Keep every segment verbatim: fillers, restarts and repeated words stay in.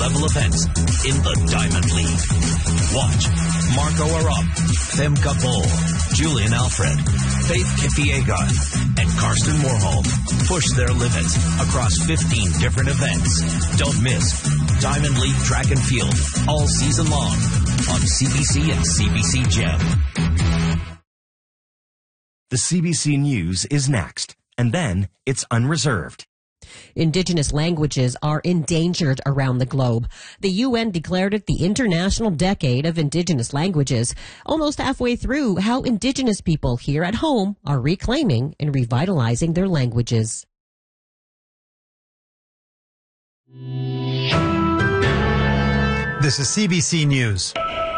level events in the Diamond League. Watch Marco Arop, Femke Bol, Julian Alfred, Faith Kippiega, and Karsten Warholm push their limits across fifteen different events. Don't miss Diamond League Track and Field all season long on C B C and C B C Gem. The C B C News is next, and then it's Unreserved. Indigenous languages are endangered around the globe. The U N declared it the International Decade of Indigenous Languages. Almost halfway through, how Indigenous people here at home are reclaiming and revitalizing their languages. This is C B C News.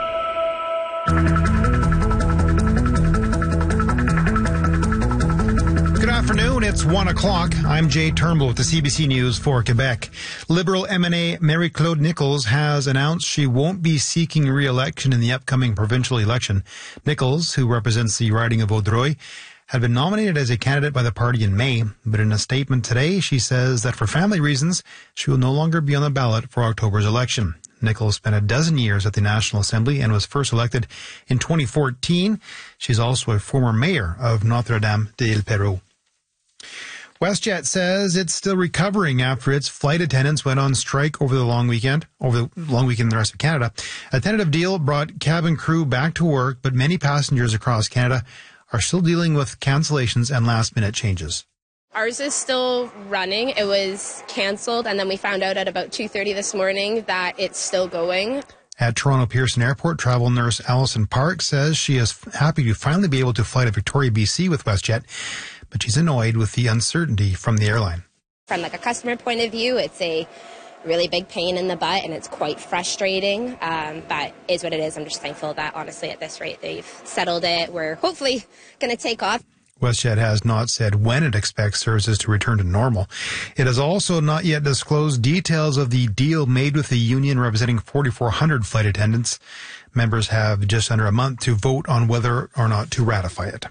Good afternoon, it's one o'clock. I'm Jay Turnbull with the C B C News for Quebec. Liberal M N A Mary-Claude Nichols has announced she won't be seeking re-election in the upcoming provincial election. Nichols, who represents the riding of Vaudreuil, had been nominated as a candidate by the party in May, but in a statement today, she says that for family reasons, she will no longer be on the ballot for October's election. Nichols spent a dozen years at the National Assembly and was first elected in twenty fourteen. She's also a former mayor of Notre-Dame-de-l'Île-Perrot. WestJet says it's still recovering after its flight attendants went on strike over the long weekend, over the long weekend in the rest of Canada. A tentative deal brought cabin crew back to work, but many passengers across Canada are still dealing with cancellations and last-minute changes. Ours is still running. It was canceled, and then we found out at about two thirty this morning that it's still going. At Toronto Pearson Airport, travel nurse Alison Park says she is happy to finally be able to fly to Victoria, B C with WestJet, but she's annoyed with the uncertainty from the airline. From like a customer point of view, it's a really big pain in the butt, and it's quite frustrating, um, but it is what it is. I'm just thankful that, honestly, at this rate, they've settled it. We're hopefully going to take off. WestJet has not said when it expects services to return to normal. It has also not yet disclosed details of the deal made with the union representing forty-four hundred flight attendants. Members have just under a month to vote on whether or not to ratify it.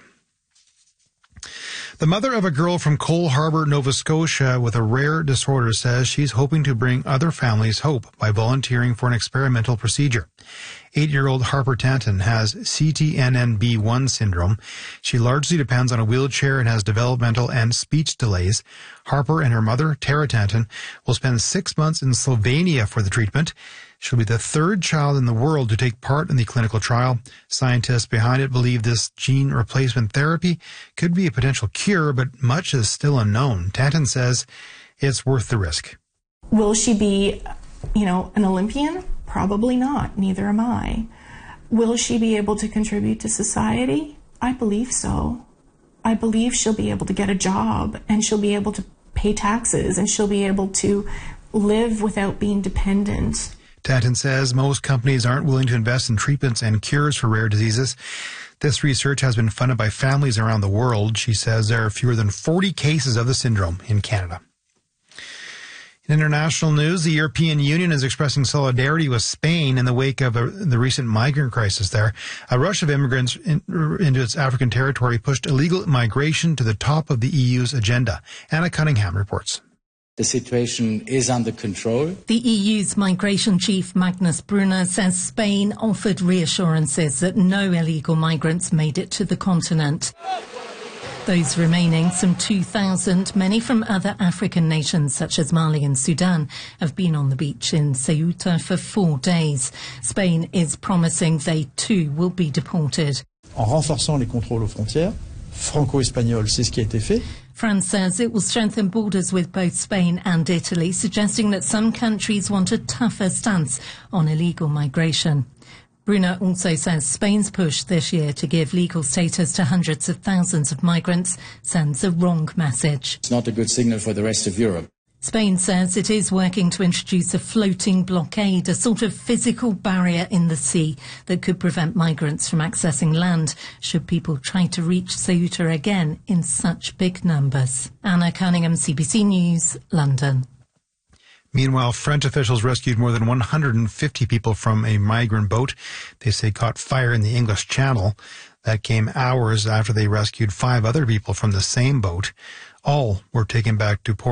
The mother of a girl from Cole Harbour, Nova Scotia, with a rare disorder says she's hoping to bring other families hope by volunteering for an experimental procedure. Eight-year-old Harper Tanton has C T N N B one syndrome. She largely depends on a wheelchair and has developmental and speech delays. Harper and her mother, Tara Tanton, will spend six months in Slovenia for the treatment. She'll be the third child in the world to take part in the clinical trial. Scientists behind it believe this gene replacement therapy could be a potential cure, but much is still unknown. Tanton says it's worth the risk. Will she be, you know, an Olympian? Probably not. Neither am I. Will she be able to contribute to society? I believe so. I believe she'll be able to get a job, and she'll be able to pay taxes, and she'll be able to live without being dependent. Tanton says most companies aren't willing to invest in treatments and cures for rare diseases. This research has been funded by families around the world. She says there are fewer than forty cases of the syndrome in Canada. In international news, the European Union is expressing solidarity with Spain in the wake of a, the recent migrant crisis there. A rush of immigrants in, into its African territory pushed illegal migration to the top of the E U's agenda. Anna Cunningham reports. The situation is under control. The E U's migration chief, Magnus Brunner, says Spain offered reassurances that no illegal migrants made it to the continent. Those remaining, some two thousand, many from other African nations such as Mali and Sudan, have been on the beach in Ceuta for four days. Spain is promising they too will be deported. En renforçant les contrôles aux frontières, franco-espagnols, c'est ce qui a été fait. France says it will strengthen borders with both Spain and Italy, suggesting that some countries want a tougher stance on illegal migration. Brunner also says Spain's push this year to give legal status to hundreds of thousands of migrants sends a wrong message. It's not a good signal for the rest of Europe. Spain says it is working to introduce a floating blockade, a sort of physical barrier in the sea that could prevent migrants from accessing land should people try to reach Ceuta again in such big numbers. Anna Cunningham, C B C News, London. Meanwhile, French officials rescued more than one hundred fifty people from a migrant boat they say caught fire in the English Channel. That came hours after they rescued five other people from the same boat. All were taken back to port.